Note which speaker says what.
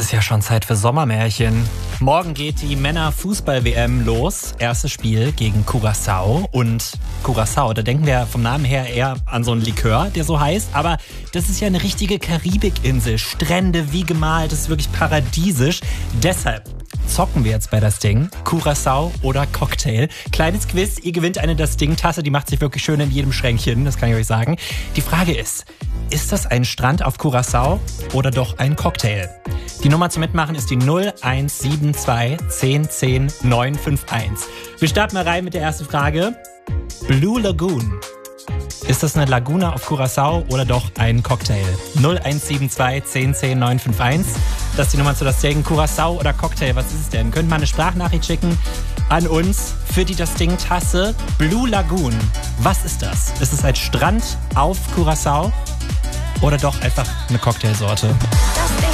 Speaker 1: ist ja schon Zeit für Sommermärchen. Morgen geht die Männer-Fußball-WM los. Erstes Spiel gegen Curaçao. Und Curaçao, da denken wir vom Namen her eher an so einen Likör, der so heißt. Aber das ist ja eine richtige Karibikinsel. Strände wie gemalt, das ist wirklich paradiesisch. Deshalb zocken wir jetzt bei das Ding. Curaçao oder Cocktail. Kleines Quiz, ihr gewinnt eine Das Ding-Tasse. Die macht sich wirklich schön in jedem Schränkchen, das kann ich euch sagen. Die Frage ist das ein Strand auf Curaçao oder doch ein Cocktail? Die Nummer zum Mitmachen ist die 0172 10 10 951. Wir starten mal rein mit der ersten Frage. Blue Lagoon. Ist das eine Laguna auf Curaçao oder doch ein Cocktail? 0172 10 10 951. Das ist die Nummer zu Das Ding. Curaçao oder Cocktail, was ist es denn? Könnt mal eine Sprachnachricht schicken an uns für die Das Ding-Tasse. Blue Lagoon. Was ist das? Ist es ein Strand auf Curaçao oder doch einfach eine Cocktailsorte?